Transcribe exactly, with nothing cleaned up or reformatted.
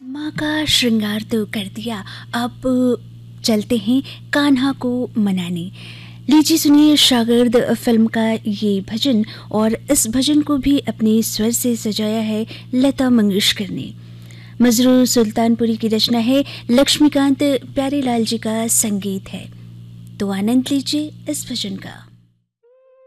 माँ का श्रृंगार तो कर दिया, अब चलते हैं कान्हा को मनाने। लीजिए सुनिए शागिर्द फिल्म का ये भजन, और इस भजन को भी अपने स्वर से सजाया है लता मंगेशकर ने। मजरू सुल्तानपुरी की रचना है, लक्ष्मीकांत प्यारेलाल जी का संगीत है। तो आनंद लीजिए इस भजन का।